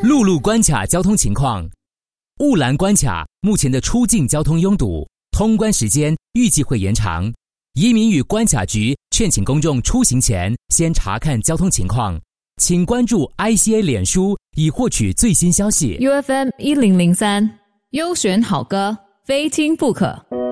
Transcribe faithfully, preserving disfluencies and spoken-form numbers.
陆路关卡交通情况。雾兰关卡目前的出境交通拥堵，通关时间预计会延长。移民与关卡局劝请公众出行前先查看交通情况，请关注 I C A 脸书以获取最新消息。 U F M 一零零三优选好歌，非听不可。